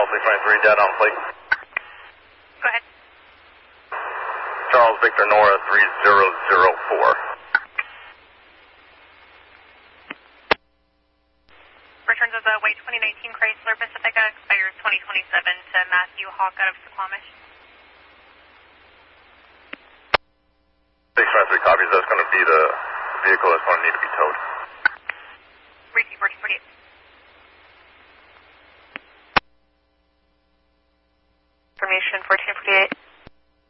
Charles 623, dead on plate. Go ahead. Charles Victor Nora 3004. Returns of the white 2019 Chrysler Pacifica, expires 2027 to Matthew Hawk out of Suquamish. 623 copies, that's going to be the vehicle that's going to need to be towed.